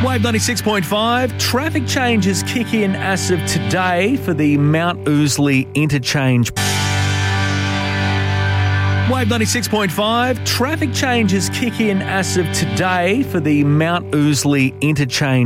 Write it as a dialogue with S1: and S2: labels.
S1: Wave 96.5, traffic changes kick in as of today for the Mount Ousley interchange. Wave 96.5, traffic changes kick in as of today for the Mount Ousley interchange.